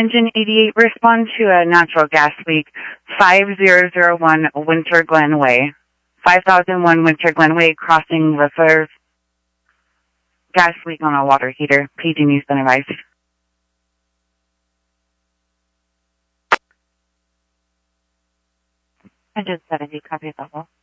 Engine 88, respond to a natural gas leak, 5001 Winter Glen Way. 5001 Winter Glen Way, crossing reserve. Gas leak on a water heater. PG&E's been advised. Engine 70, copy that well.